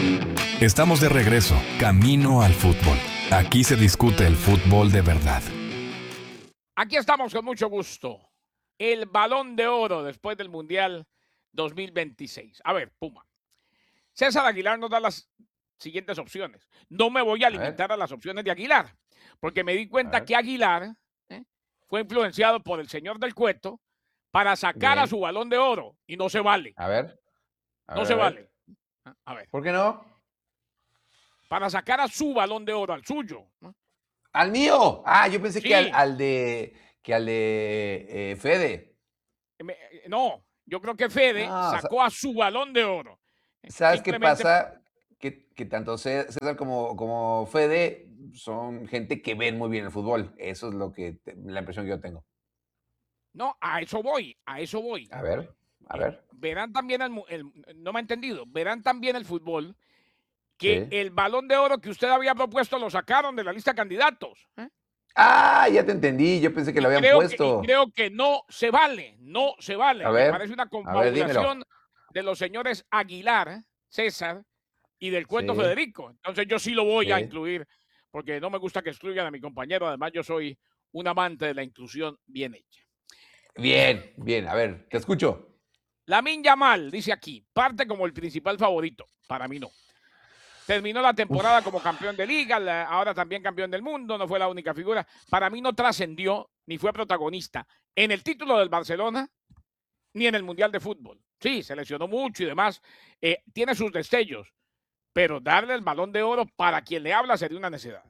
Estamos de regreso, camino al fútbol. Aquí se discute el fútbol de verdad. Aquí estamos con mucho gusto. El Balón de Oro después del Mundial 2026. A ver, Puma. César Aguilar nos da las siguientes opciones. No me voy a A ver, limitar a las opciones de Aguilar, porque me di a cuenta ver. que Aguilar fue influenciado por el señor del Cueto para sacar a Bien. su Balón de Oro y no se vale. A ver. A No ver, se a ver. vale. A ver, ¿Por qué no? para sacar a su Balón de Oro, al suyo. ¿No? ¡Al mío! Ah, yo pensé que al, Sí, al de. Que al de Fede. no, yo creo que Fede No, sacó a su Balón de Oro. ¿sabes qué Simplemente, pasa? Que tanto César como Fede son gente que ven muy bien el fútbol. Eso es la impresión que yo tengo. no, a eso voy, a eso voy. A ver, a ver. Verán también, no me ha entendido, verán también el fútbol que Sí. el Balón de Oro que usted había propuesto lo sacaron de la lista de candidatos. Ah, ya te entendí. Yo pensé que lo Y habían creo que, y puesto. creo que no se vale, no se vale. A Me parece una ver, dímelo. confabulación de los señores Aguilar, César, y del Cuento Sí, Federico. Entonces yo sí lo voy a sí. incluir, porque no me gusta que excluyan a mi compañero. Además, yo soy un amante de la inclusión bien hecha. Bien, bien. A ver, te escucho. Lamine Yamal, dice aquí, parte como el principal favorito. Para mí no. Terminó la temporada como campeón de liga, ahora también campeón del mundo, no fue la única figura. Para mí no trascendió ni fue protagonista en el título del Barcelona ni en el Mundial de Fútbol. Sí, se lesionó mucho y demás. Tiene sus destellos, pero darle el Balón de Oro para quien le habla sería una necedad.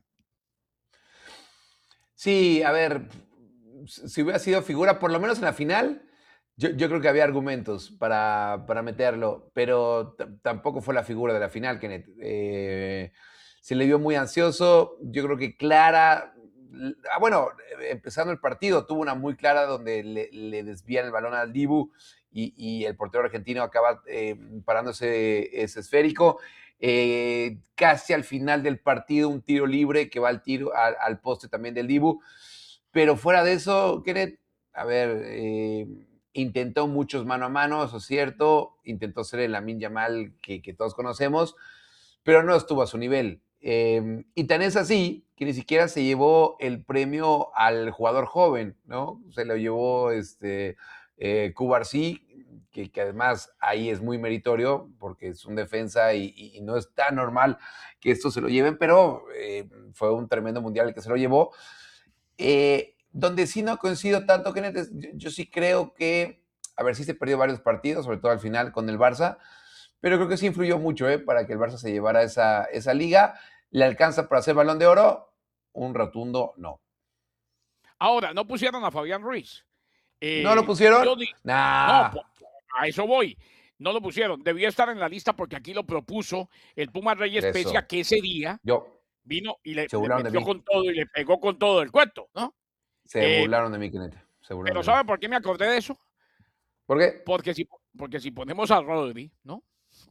Sí, a ver, si hubiera sido figura, por lo menos en la final, yo creo que había argumentos para meterlo, pero tampoco fue la figura de la final, Kenneth. Se le vio muy ansioso, yo creo que Clara, bueno, empezando el partido, tuvo una muy clara donde le desvían el balón al Dibu y el portero argentino acaba parando ese esférico. Casi al final del partido, un tiro libre que va al poste también del Dibu. Pero fuera de eso, Kenneth, a ver, intentó muchos mano a mano, eso es cierto. Intentó ser el Lamine Yamal que todos conocemos, pero no estuvo a su nivel. Y tan es así que ni siquiera se llevó el premio al jugador joven, ¿no? Se lo llevó Cubarsí, que además ahí es muy meritorio porque es un defensa y no es tan normal que esto se lo lleven, pero fue un tremendo mundial el que se lo llevó. Donde sí no coincido tanto, Kenneth, yo sí creo que, a ver, sí se perdió varios partidos, sobre todo al final con el Barça, pero creo que sí influyó mucho para que el Barça se llevara esa liga. ¿Le alcanza para hacer Balón de Oro? Un rotundo no. Ahora, no pusieron a Fabián Ruiz. ¿No lo pusieron? Yo di, no, Nah, a eso voy. No lo pusieron. Debió estar en la lista porque aquí lo propuso el Puma Reyes Pecia, eso. que ese día Yo, vino y le, se le burlaron de metió mí. con todo y le pegó con todo el cuento, ¿no? Se Eh, burlaron de mí, Kenneth. Se burlaron pero de mí. ¿sabe por qué me acordé de eso? ¿Por qué? Porque si ponemos a Rodri, ¿no?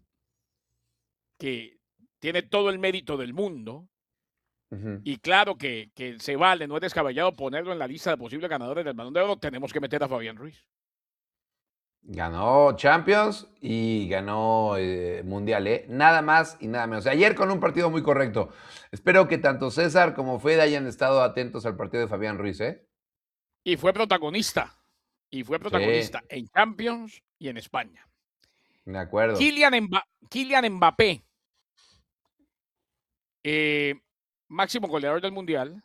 Que tiene todo el mérito del mundo, Ujú. y claro que se vale, no es descabellado ponerlo en la lista de posibles ganadores del Balón de Oro, tenemos que meter a Fabián Ruiz. Ganó Champions y ganó Mundial, ¿eh? Nada más y nada menos. Ayer con un partido muy correcto. Espero que tanto César como Fede hayan estado atentos al partido de Fabián Ruiz, ¿eh? Y fue protagonista. Y fue Sí, protagonista en Champions y en España. de acuerdo. Kylian Mbappé, eh, máximo goleador del Mundial.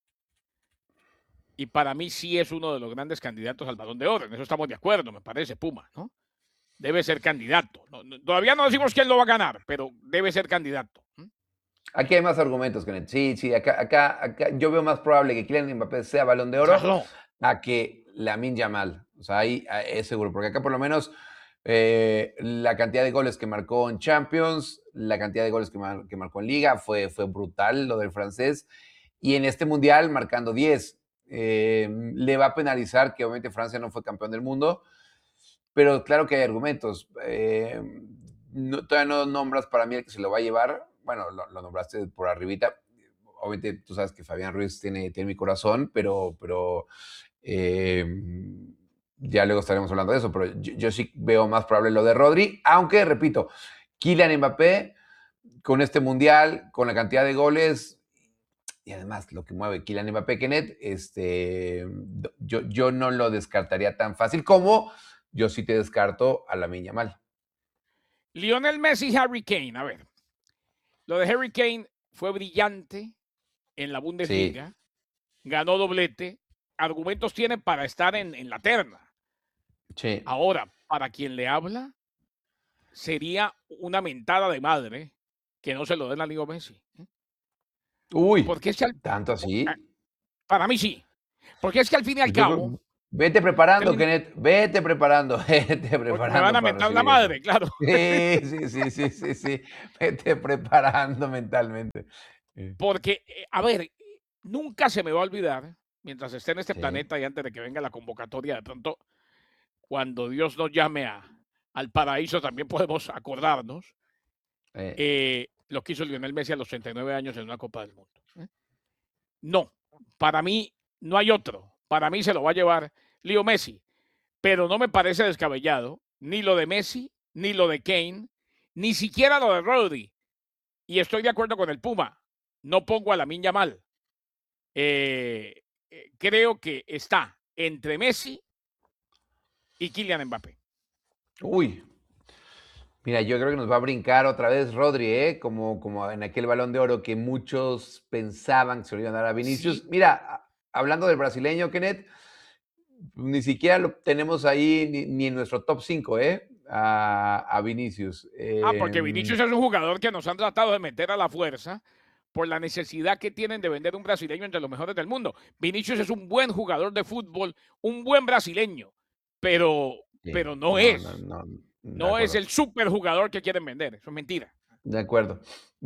Y para mí sí es uno de los grandes candidatos al Balón de Oro. En eso estamos de acuerdo, me parece, Puma, ¿no? Debe ser candidato. Todavía no decimos quién lo va a ganar, pero debe ser candidato. Aquí hay más argumentos, Kenneth. Sí, sí, acá yo veo más probable que Kylian Mbappé sea Balón de Oro Claro. a que Lamine Yamal. O sea, ahí es seguro, porque acá por lo menos la cantidad de goles que marcó en Champions, la cantidad de goles que marcó en Liga, fue brutal lo del francés. Y en este Mundial marcando 10. Le va a penalizar que obviamente Francia no fue campeón del mundo, pero claro que hay argumentos. Todavía no nombras para mí el que se lo va a llevar. Bueno, lo nombraste por arribita. Obviamente tú sabes que Fabián Ruiz tiene mi corazón, pero eh, ya luego estaremos hablando de eso. Pero yo sí veo más probable lo de Rodri, aunque, repito, Kylian Mbappé con este mundial, con la cantidad de goles y además lo que mueve Kylian Mbappé, Kenneth, yo no lo descartaría tan fácil como yo sí te descarto a Lamine Yamal. Lionel Messi y Harry Kane. A ver, lo de Harry Kane fue brillante en la Bundesliga. Sí. Ganó doblete. Argumentos tiene para estar en la terna. Sí. Ahora, para quien le habla, sería una mentada de madre que no se lo den a Leo Messi. Uy, porque es que ¿tanto así? Para mí sí. Porque es que al fin y al cabo... Vete preparando, Kenneth. Vete preparando. Me van a mentar la madre, eso. Claro. Sí. Vete preparando mentalmente. Porque, a ver, nunca se me va a olvidar, mientras esté en este planeta y antes de que venga la convocatoria, de pronto, cuando Dios nos llame al paraíso, también podemos acordarnos lo que hizo Lionel Messi a los 39 años en una Copa del Mundo. No, para mí no hay otro. Para mí se lo va a llevar Leo Messi. Pero no me parece descabellado ni lo de Messi, ni lo de Kane, ni siquiera lo de Rodri. Y estoy de acuerdo con el Puma. No pongo a Lamine Yamal. Creo que está entre Messi y Kylian Mbappé. Uy. Mira, yo creo que nos va a brincar otra vez Rodri, como en aquel Balón de Oro que muchos pensaban que se lo iban a dar a Vinicius. Sí. Mira, hablando del brasileño, Kenneth, ni siquiera lo tenemos ahí ni en nuestro top 5, a Vinicius. Porque Vinicius es un jugador que nos han tratado de meter a la fuerza por la necesidad que tienen de vender un brasileño entre los mejores del mundo. Vinicius es un buen jugador de fútbol, un buen brasileño, pero no es. No es el superjugador que quieren vender. Eso es mentira. De acuerdo.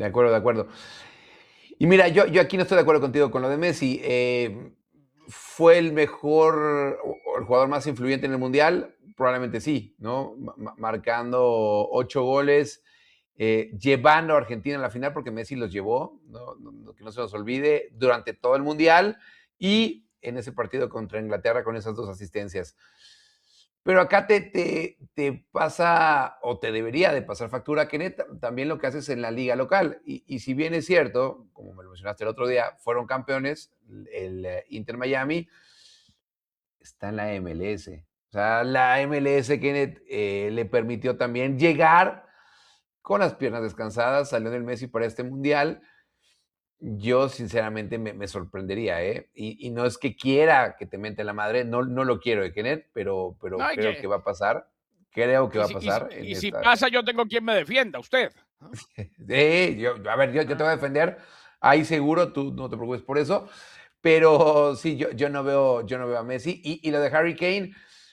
Y mira, yo aquí no estoy de acuerdo contigo con lo de Messi. ¿Fue el mejor, el jugador más influyente en el Mundial? Probablemente sí, ¿no? Marcando 8 goles, llevando a Argentina a la final, porque Messi los llevó, que no se nos olvide, durante todo el Mundial y en ese partido contra Inglaterra con esas 2 asistencias. Pero acá te pasa, o te debería de pasar factura, Kenneth, también lo que haces en la liga local. Y si bien es cierto, como me lo mencionaste el otro día, fueron campeones, el Inter Miami está en la MLS. O sea, la MLS, Kenneth, le permitió también llegar con las piernas descansadas a Lionel Messi para este Mundial. Yo, sinceramente, me sorprendería, y no es que quiera que te mente la madre, no lo quiero, Kenneth, pero creo que va a pasar. Creo que va a pasar. Y si pasa, yo tengo quien me defienda, usted. Sí, yo te voy a defender. Ahí seguro, tú no te preocupes por eso. Pero sí, yo no veo a Messi. Y lo de Harry Kane,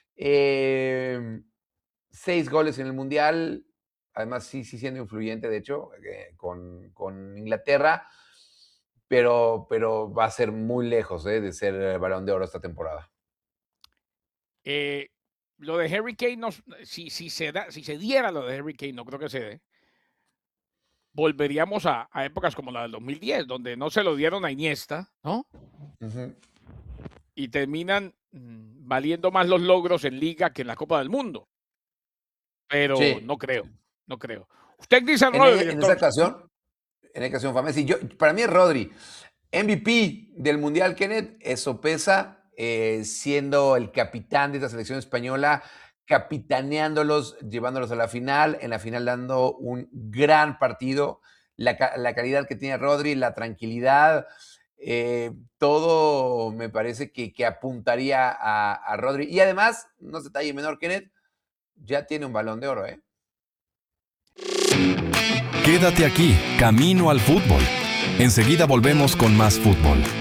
6 goles en el Mundial. Además, sí siendo influyente, de hecho, con Inglaterra. Pero va a ser muy lejos de ser el Balón de Oro esta temporada. Lo de Harry Kane, si se diera lo de Harry Kane, no creo que se dé. Volveríamos a épocas como la del 2010, donde no se lo dieron a Iniesta, ¿no? Uh-huh. Y terminan valiendo más los logros en Liga que en la Copa del Mundo. Pero sí. No creo. Usted dice Rodri. En esa ocasión fue Messi. Para mí es Rodri. MVP del Mundial, Kenneth, eso pesa, siendo el capitán de esta selección española, capitaneándolos, llevándolos a la final, en la final dando un gran partido, la calidad que tiene Rodri, la tranquilidad, todo me parece que apuntaría a Rodri. Y además, no es detalle menor, Kenneth, ya tiene un Balón de Oro, Quédate aquí, Camino al Fútbol. Enseguida volvemos con más fútbol.